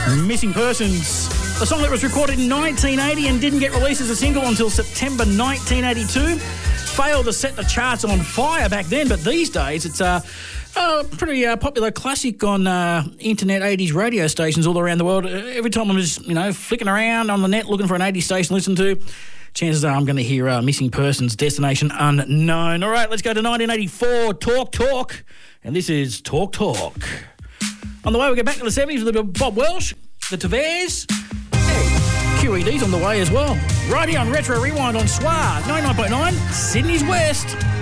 Missing Persons, a song that was recorded in 1980 and didn't get released as a single until September 1982. Failed to set the charts on fire back then, but these days it's a pretty popular classic on internet 80s radio stations all around the world. Every time I'm just, flicking around on the net looking for an 80s station to listen to, chances are I'm going to hear Missing Persons, Destination Unknown. All right, let's go to 1984, Talk. And this is Talk. On the way, we get back to the 70s with a bit of Bob Welsh, the Tavares. Hey, QED's on the way as well. Right here on Retro Rewind on SWAR 99.9, Sydney's West.